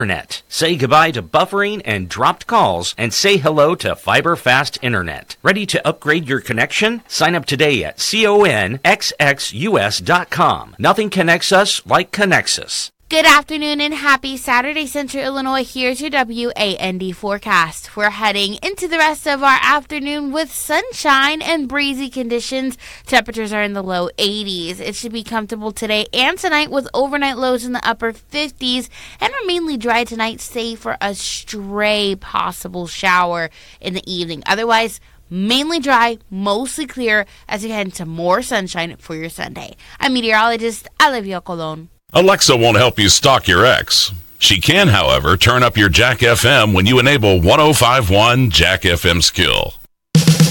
Internet. Say goodbye to buffering and dropped calls and say hello to fiber fast internet. Ready to upgrade your connection? Sign up today at conxxus.com. Nothing connects us like Connexus. Good afternoon and happy Saturday, Central Illinois. Here's your WAND forecast. We're heading into the rest of our afternoon with sunshine and breezy conditions. Temperatures are in the low 80s. It should be comfortable today and tonight with overnight lows in the upper 50s. And we're mainly dry tonight, save for a stray possible shower in the evening. Otherwise, mainly dry, mostly clear as you head into more sunshine for your Sunday. I'm meteorologist Olivia Colon. Alexa won't help you stalk your ex. She can, however, turn up your Jack FM when you enable 105.1 Jack FM skill.